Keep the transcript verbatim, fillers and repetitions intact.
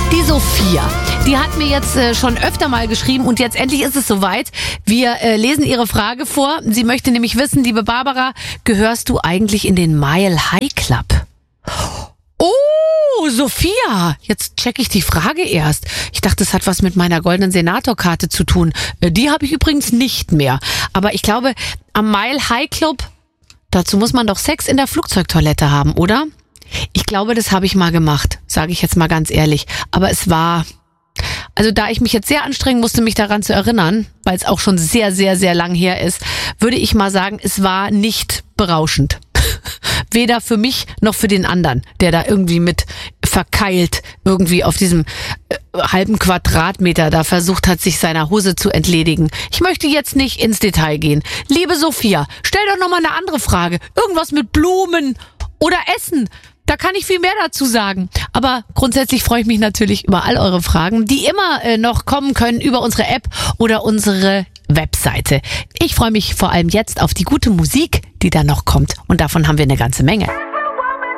Die Sophia, die hat mir jetzt äh, schon öfter mal geschrieben und jetzt endlich ist es soweit. Wir äh, lesen ihre Frage vor. Sie möchte nämlich wissen, liebe Barbara, gehörst du eigentlich in den Mile High Club? Oh, Sophia, jetzt checke ich die Frage erst. Ich dachte, es hat was mit meiner goldenen Senatorkarte zu tun. Äh, die habe ich übrigens nicht mehr. Aber ich glaube, am Mile High Club, dazu muss man doch Sex in der Flugzeugtoilette haben, oder? Ich glaube, das habe ich mal gemacht, sage ich jetzt mal ganz ehrlich. Aber es war, also da ich mich jetzt sehr anstrengen musste, mich daran zu erinnern, weil es auch schon sehr, sehr, sehr lang her ist, würde ich mal sagen, es war nicht berauschend. Weder für mich noch für den anderen, der da irgendwie mit verkeilt irgendwie auf diesem äh, halben Quadratmeter da versucht hat, sich seiner Hose zu entledigen. Ich möchte jetzt nicht ins Detail gehen. Liebe Sophia, stell doch nochmal eine andere Frage. Irgendwas mit Blumen oder Essen. Da kann ich viel mehr dazu sagen. Aber grundsätzlich freue ich mich natürlich über all eure Fragen, die immer äh, noch kommen können über unsere App oder unsere Webseite. Ich freue mich vor allem jetzt auf die gute Musik, die da noch kommt. Und davon haben wir eine ganze Menge.